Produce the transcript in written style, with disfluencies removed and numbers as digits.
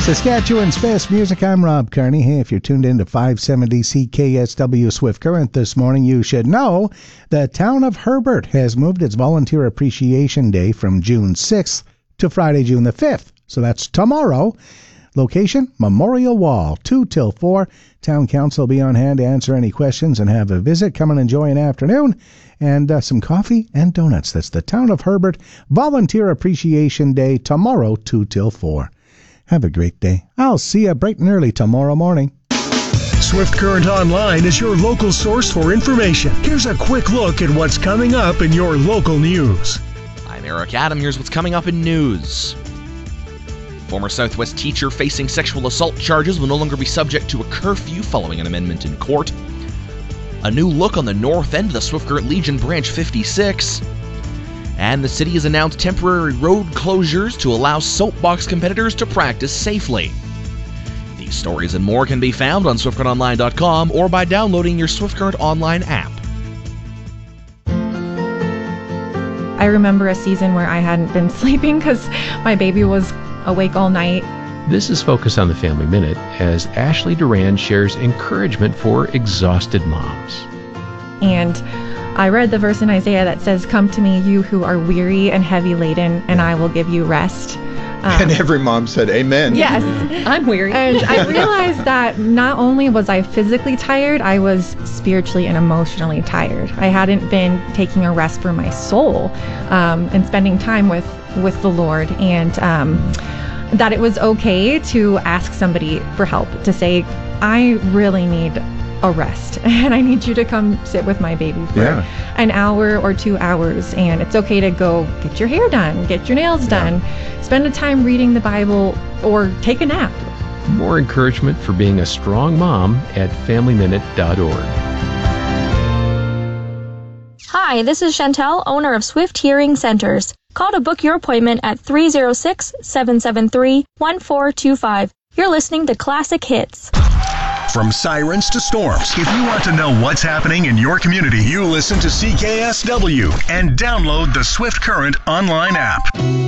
Saskatchewan's best music. I'm Rob Carney. Hey, if you're tuned in to 570 CKSW Swift Current this morning, you should know the town of Herbert has moved its Volunteer Appreciation Day from June 6th to Friday, June the 5th. So that's tomorrow. Location, Memorial Wall, 2 till 4. Town Council will be on hand to answer any questions and have a visit. Come and enjoy an afternoon and some coffee and donuts. That's the town of Herbert Volunteer Appreciation Day tomorrow, 2 till 4. Have a great day. I'll see you bright and early tomorrow morning. Swift Current Online is your local source for information. Here's a quick look at what's coming up in your local news. I'm Eric Adam. Here's what's coming up in news. Former Southwest teacher facing sexual assault charges will no longer be subject to a curfew following an amendment in court. A new look on the north end of the Swift Current Legion Branch 56. And the city has announced temporary road closures to allow soapbox competitors to practice safely. These stories and more can be found on SwiftCurrentOnline.com or by downloading your Swift Current Online app. I remember a season where I hadn't been sleeping because my baby was awake all night. This is Focus on the Family Minute as Ashley Duran shares encouragement for exhausted moms. And I read the verse in Isaiah that says, "Come to me, you who are weary and heavy laden, and I will give you rest." And every mom said, amen. Yes, I'm weary. And I realized that not only was I physically tired, I was spiritually and emotionally tired. I hadn't been taking a rest for my soul and spending time with the Lord. And that it was okay to ask somebody for help, to say, I really need a rest and I need you to come sit with my baby for an hour or 2 hours. And it's okay to go get your hair done, get your nails done, spend a time reading the Bible, or take a nap. More encouragement for being a strong mom at FamilyMinute.org. Hi, this is Chantel, owner of Swift Hearing Centers. Call to book your appointment at 306-773-1425. You're listening to Classic Hits. From sirens to storms, if you want to know what's happening in your community, you listen to CKSW and download the Swift Current Online app.